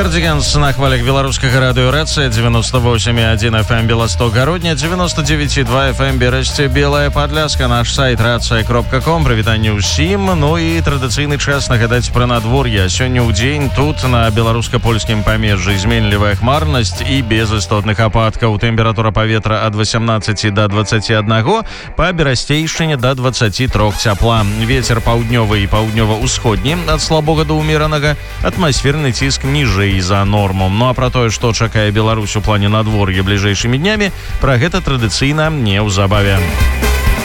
Кардиганс на хвалях беларускага радыёрацыя 98,1 FM Беласток Гародня, 99,2 FM Берасце Белая Падляска, наш сайт рация.com. Прывітанне ўсім. Ну і традыцыйны час нагадаць пра надвор'е. Сёння ў дзень тут на беларуска-польскім памежжы зменлівая хмарнасць і без істотных ападкаў. Тэмпература паветра ад 18 до 21, па Берасцейшчыне до 23 цяпла. Вецер паўднёвы і паўднёва-ўсходні ад слабога до ўмеранага, атмасферны ціск ніжэй за норму. Ну а про тое, што чакае Беларусь у плане надвор'я бліжэйшымі днямі, пра гэта традыцыйна неўзабаве.